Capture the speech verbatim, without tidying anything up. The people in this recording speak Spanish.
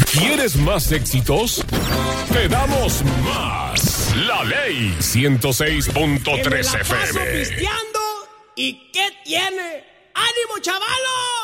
¿Quieres más éxitos? Te damos más. La Ley ciento seis punto tres F M. Pisteando. ¿Y qué tiene? ¡Ánimo, chavalos!